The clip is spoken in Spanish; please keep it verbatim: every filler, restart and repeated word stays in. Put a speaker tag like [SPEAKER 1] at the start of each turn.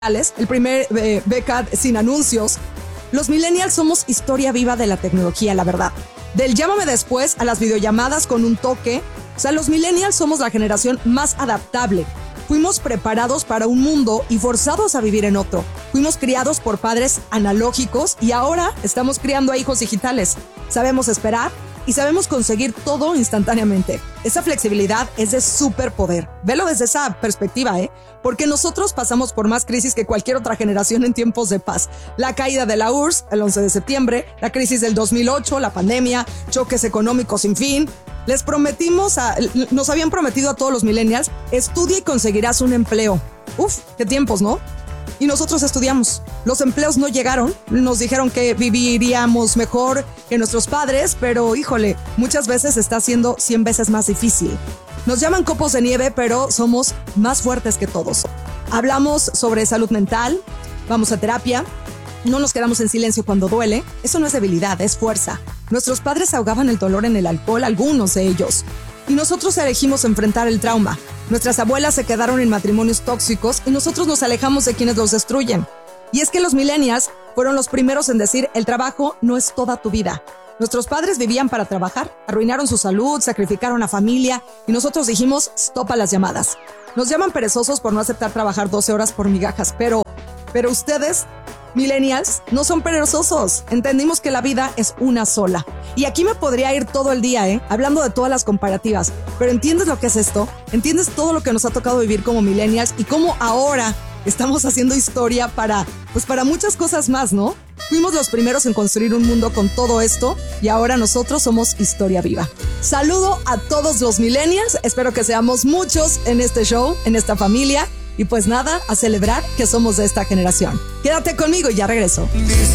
[SPEAKER 1] el primer eh, B C A D sin anuncios. Los millennials somos historia viva de la tecnología, la verdad. Del llámame después a las videollamadas con un toque. O sea, los millennials somos la generación más adaptable. Fuimos preparados para un mundo y forzados a vivir en otro. Fuimos criados por padres analógicos y ahora estamos criando a hijos digitales. Sabemos esperar y sabemos conseguir todo instantáneamente. Esa flexibilidad es de superpoder. Velo desde esa perspectiva, ¿eh? Porque nosotros pasamos por más crisis que cualquier otra generación en tiempos de paz. La caída de la U R S S el once de septiembre, la crisis del dos mil ocho, la pandemia, choques económicos sin fin. Les prometimos, a, nos habían prometido a todos los millennials, estudia y conseguirás un empleo. Uf, qué tiempos, ¿no? Y nosotros estudiamos. Los empleos no llegaron. Nos dijeron que viviríamos mejor que nuestros padres, pero híjole, muchas veces está siendo cien veces más difícil. Nos llaman copos de nieve, pero somos más fuertes que todos. Hablamos sobre salud mental, vamos a terapia, no nos quedamos en silencio cuando duele. Eso no es debilidad, es fuerza. Nuestros padres ahogaban el dolor en el alcohol, algunos de ellos. Y nosotros elegimos enfrentar el trauma. Nuestras abuelas se quedaron en matrimonios tóxicos y nosotros nos alejamos de quienes los destruyen. Y es que los millennials fueron los primeros en decir, el trabajo no es toda tu vida. Nuestros padres vivían para trabajar, arruinaron su salud, sacrificaron a familia y nosotros dijimos, stop a las llamadas. Nos llaman perezosos por no aceptar trabajar doce horas por migajas, pero, pero ustedes, millennials, no son perezosos. Entendimos que la vida es una sola. Y aquí me podría ir todo el día, ¿eh? Hablando de todas las comparativas. Pero ¿entiendes lo que es esto? ¿Entiendes todo lo que nos ha tocado vivir como millennials y cómo ahora estamos haciendo historia para, pues para muchas cosas más, ¿no? Fuimos los primeros en construir un mundo con todo esto y ahora nosotros somos historia viva. Saludo a todos los millennials. Espero que seamos muchos en este show, en esta familia. Y pues nada, a celebrar que somos de esta generación. Quédate conmigo y ya regreso.